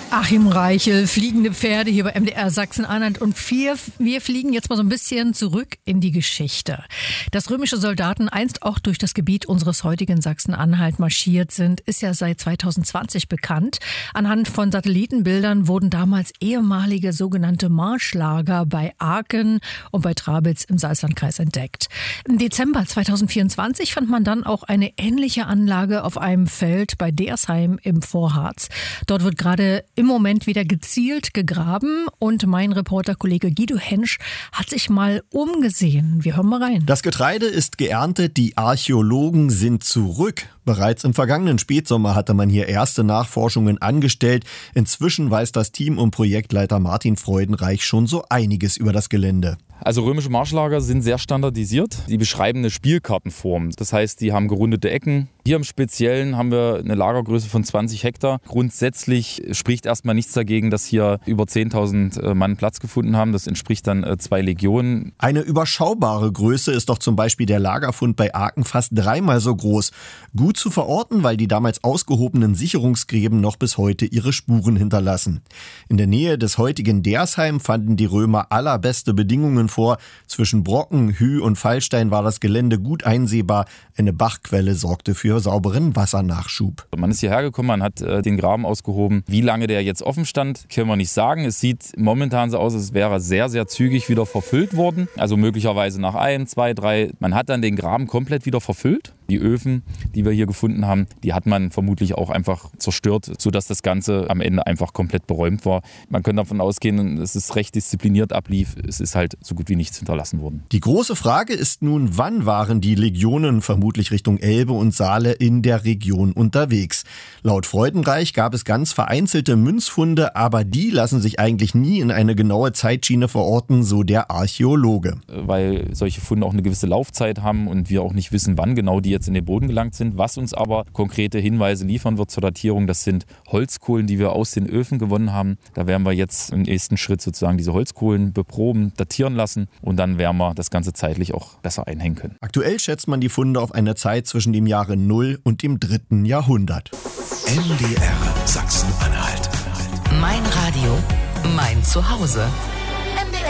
Achim Reichel, fliegende Pferde hier bei MDR Sachsen-Anhalt und wir fliegen jetzt mal so ein bisschen zurück in die Geschichte. Dass römische Soldaten einst auch durch das Gebiet unseres heutigen Sachsen-Anhalt marschiert sind, ist ja seit 2020 bekannt. Anhand von Satellitenbildern wurden damals ehemalige sogenannte Marschlager bei Aachen und bei Trabitz im Salzlandkreis entdeckt. Im Dezember 2024 fand man dann auch eine ähnliche Anlage auf einem Feld bei Dersheim im Vorharz. Dort wird gerade im Moment wieder gezielt gegraben und mein Reporterkollege Guido Hensch hat sich mal umgesehen. Wir hören mal rein. Das Getreide ist geerntet, die Archäologen sind zurück. Bereits im vergangenen Spätsommer hatte man hier erste Nachforschungen angestellt. Inzwischen weiß das Team um Projektleiter Martin Freudenreich schon so einiges über das Gelände. Also römische Marschlager sind sehr standardisiert. Die beschreiben eine Spielkartenform. Das heißt, die haben gerundete Ecken. Hier im Speziellen haben wir eine Lagergröße von 20 Hektar. Grundsätzlich spricht erstmal nichts dagegen, dass hier über 10.000 Mann Platz gefunden haben. Das entspricht dann 2 Legionen. Eine überschaubare Größe ist doch zum Beispiel der Lagerfund bei Aachen fast 3-mal so groß. Gut zu verorten, weil die damals ausgehobenen Sicherungsgräben noch bis heute ihre Spuren hinterlassen. In der Nähe des heutigen Dersheim fanden die Römer allerbeste Bedingungen vor. Zwischen Brocken, Hü und Fallstein war das Gelände gut einsehbar. Eine Bachquelle sorgte für sauberen Wassernachschub. Man ist hierher gekommen, man hat den Graben ausgehoben. Wie lange der jetzt offen stand, können wir nicht sagen. Es sieht momentan so aus, als wäre sehr, sehr zügig wieder verfüllt worden. Also möglicherweise nach 1, 2, 3. Man hat dann den Graben komplett wieder verfüllt. Die Öfen, die wir hier gefunden haben, die hat man vermutlich auch einfach zerstört, sodass das Ganze am Ende einfach komplett beräumt war. Man könnte davon ausgehen, dass es recht diszipliniert ablief. Es ist halt so gut wie nichts hinterlassen worden. Die große Frage ist nun, wann waren die Legionen vermutlich Richtung Elbe und Saale in der Region unterwegs? Laut Freudenreich gab es ganz vereinzelte Münzfunde, aber die lassen sich eigentlich nie in eine genaue Zeitschiene verorten, so der Archäologe. Weil solche Funde auch eine gewisse Laufzeit haben und wir auch nicht wissen, wann genau die jetzt in den Boden gelangt sind. Was uns aber konkrete Hinweise liefern wird zur Datierung, das sind Holzkohlen, die wir aus den Öfen gewonnen haben. Da werden wir jetzt im nächsten Schritt sozusagen diese Holzkohlen beproben, datieren lassen und dann werden wir das Ganze zeitlich auch besser einhängen können. Aktuell schätzt man die Funde auf eine Zeit zwischen dem Jahre 0 und dem 3. Jahrhundert. MDR Sachsen-Anhalt. Mein Radio, mein Zuhause.